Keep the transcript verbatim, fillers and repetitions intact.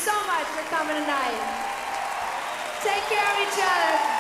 so much for coming tonight. Take care of each other.